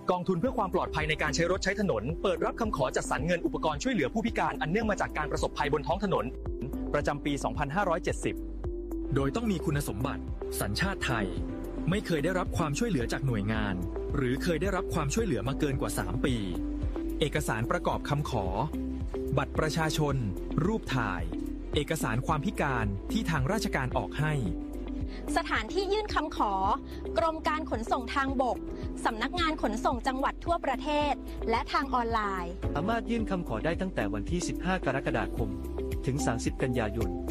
กองทุนเพื่อความปลอดภัยในการใช้รถใช้ถนนเปิดรับคำขอจัดสรรเงินอุปกรณ์ช่วยเหลือผู้พิการอันเนื่องมาจากการประสบภัยบนท้องถนนประจำปี 2570 โดยต้องมีคุณสมบัติสัญชาติไทยไม่เคยได้รับความช่วยเหลือจากหน่วยงานหรือเคยได้รับความช่วยเหลือมาเกินกว่า3 ปีเอกสารประกอบคำขอบัตรประชาชนรูปถ่ายเอกสารความพิการที่ทางราชการออกให้สถานที่ยื่นคำขอกรมการขนส่งทางบกสำนักงานขนส่งจังหวัดทั่วประเทศและทางออนไลน์สามารถยื่นคำขอได้ตั้งแต่วันที่ 15 กรกฎาคมถึง 30 กันยายน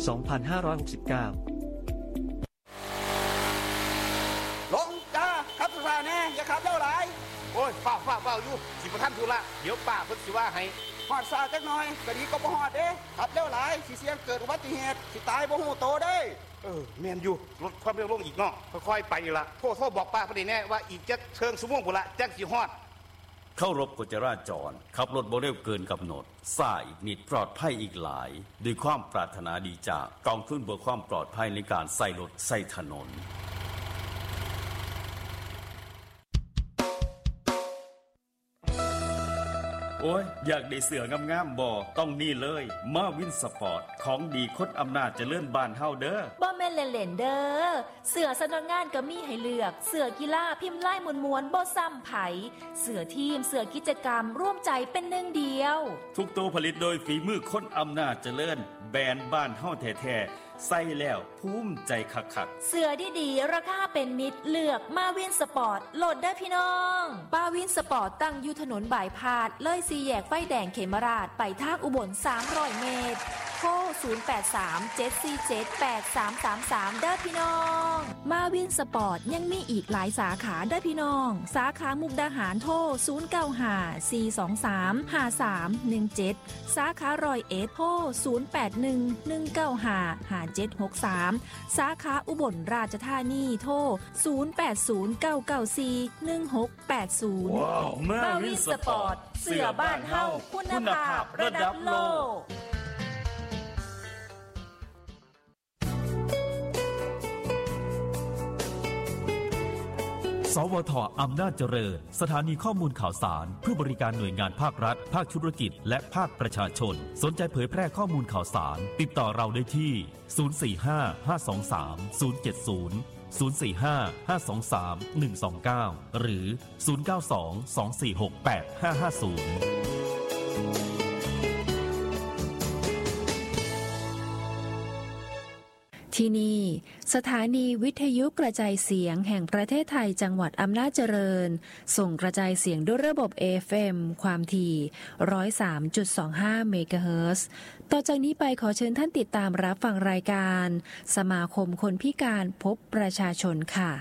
2569 ลงจ้าครับสุภาแน่อย่าขับเร็วหลายโอ้ยฝ้าอยู่สิประทันทุละเดี๋ยวป้าเพิ่นสิว่าให้ฮอดซาจักหน่อยก็ดีก็บ่ฮอดเด้ขับเร็วหลายสิเสี่ยงเกิดอุบัติเหตุสิตายบ่ฮู้โตเด้แม่นอยู่ลดความเร็วลงอีกเนาะค่อยๆไปนี่ล่ะโทรบอกป้าเพิ่นแน่ว่าอีกจักเชิงชั่วโมงพุ่นละจักสิฮอดเข้ารบกฎจราจรขับรถบ่เร็วเกินกำหนดซ่าอีกนิดปลอดภัยอีกหลายด้วยความปรารถนาดีจากกองทุนเพื่อความปลอดภัยในการใส่รถใส่ถนนโอ้ยอยากได้เสื้องามๆบ่ต้องนี่เลยมาวินสปอร์ตของดีคนอำนาจเจริญบ้านเฮาเด้อบ่แม่นเล่นๆเด้อเสื้อสำนักงานก็มีให้เลือกเสื้อกีฬาพิมพ์ลายม้วนๆบ่ซ้ำไผเสื้อทีมเสื้อกิจกรรมร่วมใจเป็นหนึ่งเดียวทุกตัวผลิตโดยฝีมือคนอำนาจเจริญแบรนด์บ้านเฮาแท้ๆใส่แล้วภูมิใจคักๆเสื้อดีๆราคาเป็นมิตรเลือกมาวินสปอร์ตโหลดได้พี่น้องมาวินสปอร์ตตั้งอยู่ถนนบ่ายพาดเลย4 แยกไฟแดงเขมราชไปทางอุบล300 เมตรโทร 0837478333 เด้อพี่น้องมาวินสปอร์ตยังมีอีกหลายสาขาเด้อพี่น้องสาขามุกดาหารโทร 0954235317 สาขาร้อยเอ็ดโทร 0811955763 สาขาอุบลราชธานีโทร 0809941680 มาวินสปอร์ตเสื้อบ้านเฮาคุณภาพระดับโลกสวท.อำนาจเจริญสถานีข้อมูลข่าวสารเพื่อบริการหน่วยงานภาครัฐภาคธุรกิจและภาคประชาชนสนใจเผยแพร่ข้อมูลข่าวสารติดต่อเราได้ที่045-523-070 045-523-129 หรือ 092-246-8550 ที่นี่สถานีวิทยุกระจายเสียงแห่งประเทศไทยจังหวัดอำนาจเจริญส่งกระจายเสียงด้วยระบบ FM ความถี่ 103.25 เมกะเฮิรตซ์ต่อจากนี้ไปขอเชิญท่านติดตามรับฟังรายการสมาคมคนพิการพบประชาชนค่ะ